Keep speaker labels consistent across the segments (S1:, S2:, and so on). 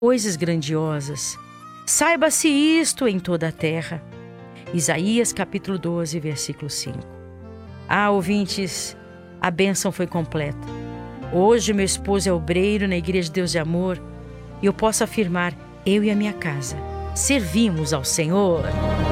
S1: coisas grandiosas. Saiba-se isto em toda a terra. Isaías capítulo 12, versículo 5. Ouvintes, a bênção foi completa. Hoje meu esposo é obreiro na Igreja de Deus de Amor e eu posso afirmar, eu e a minha casa servimos ao Senhor.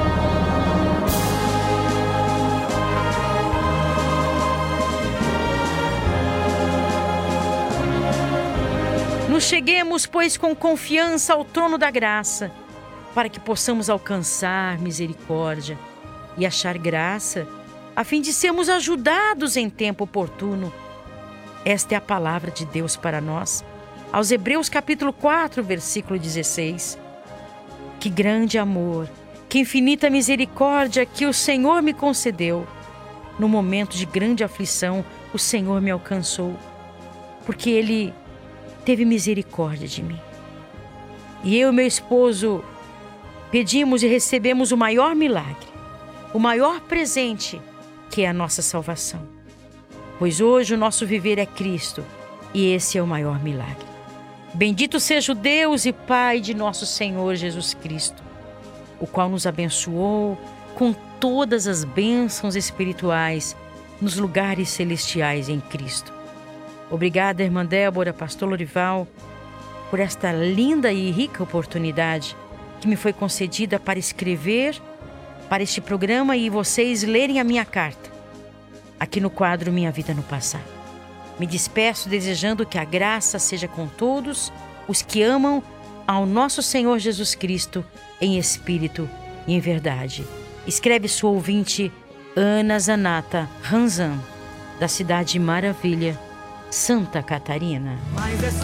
S1: Nos cheguemos, pois, com confiança ao trono da graça, para que possamos alcançar misericórdia e achar graça, a fim de sermos ajudados em tempo oportuno. Esta é a palavra de Deus para nós. Aos Hebreus capítulo 4, versículo 16. Que grande amor, que infinita misericórdia que o Senhor me concedeu. No momento de grande aflição, o Senhor me alcançou, porque Ele teve misericórdia de mim. E eu e meu esposo pedimos e recebemos o maior milagre, o maior presente, que é a nossa salvação. Pois hoje o nosso viver é Cristo, e esse é o maior milagre. Bendito seja o Deus e Pai de nosso Senhor Jesus Cristo, o qual nos abençoou com todas as bênçãos espirituais nos lugares celestiais em Cristo. Obrigada, irmã Débora, pastor Lorival, por esta linda e rica oportunidade que me foi concedida para escrever para este programa e vocês lerem a minha carta, aqui no quadro Minha Vida no Passado. Me despeço desejando que a graça seja com todos os que amam ao nosso Senhor Jesus Cristo em espírito e em verdade. Escreve sua ouvinte Ana Zanata Ranzan, da cidade de Maravilha, Santa Catarina.